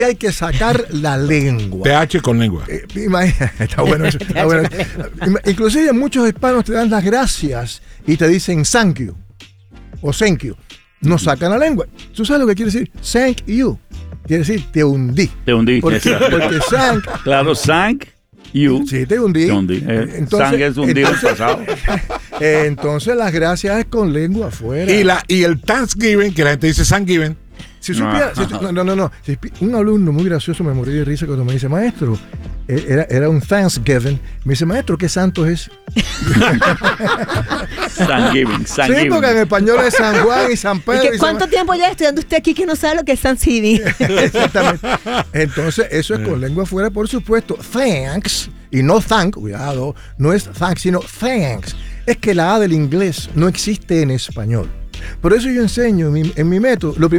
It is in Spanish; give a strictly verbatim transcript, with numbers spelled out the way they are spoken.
hay que sacar la lengua. T H con lengua. Eh, imagina, está bueno eso. Está bueno. Inclusive muchos hispanos te dan las gracias y te dicen thank you o thank you. No sacan la lengua. ¿Tú sabes lo que quiere decir? Thank you. Quiere decir te hundí. Te hundí. Porque, porque thank. Claro, thank you. Sí, te hundí. Te hundí. Eh, entonces, thank es hundir el pasado. Entonces las gracias es con lengua afuera. Y, la, y el Thanksgiving, que la gente dice Thanksgiving. Si supiera, si, no, no, no, no. Si, un alumno muy gracioso me morí de risa cuando me dice, maestro, era, era un Thanksgiving. Me dice, maestro, ¿qué santo es? Thanksgiving, Sí, porque en español es San Juan y San Pedro. ¿Y que, y ¿Cuánto San... tiempo ya estudiando usted aquí que no sabe lo que es Thanksgiving? Exactamente. Entonces, eso es con lengua afuera, por supuesto. Thanks, y no thank, cuidado, no es thanks, sino thanks. Es que la A del inglés no existe en español. Por eso yo enseño en mi, en mi método. Lo